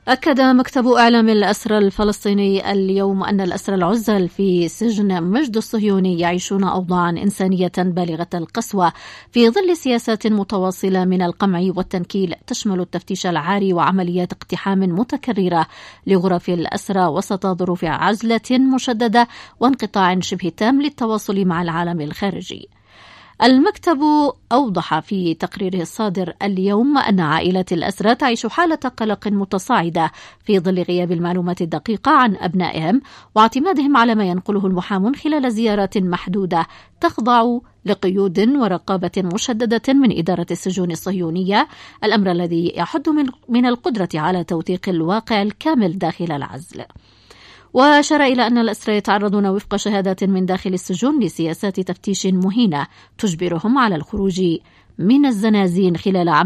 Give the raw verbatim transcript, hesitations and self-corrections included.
أكد مكتب إعلام الأسرى الفلسطيني اليوم أن الأسرى العزل في سجن مجد الصهيوني يعيشون أوضاعا إنسانية بالغة القسوة في ظل سياسات متواصلة من القمع والتنكيل تشمل التفتيش العاري وعمليات اقتحام متكررة لغرف الأسرى وسط ظروف عزلة مشددة وانقطاع شبه تام للتواصل مع العالم الخارجي. المكتب أوضح في تقريره الصادر اليوم أن عائلات الأسرى تعيش حالة قلق متصاعدة في ظل غياب المعلومات الدقيقة عن أبنائهم واعتمادهم على ما ينقله المحامون خلال زيارات محدودة تخضع لقيود ورقابة مشددة من إدارة السجون الصهيونية، الأمر الذي يحد من القدرة على توثيق الواقع الكامل داخل العزل. وأشار إلى أن الأسرى يتعرضون وفق شهادات من داخل السجون لسياسات تفتيش مهينة تجبرهم على الخروج من الزنازين خلال عمل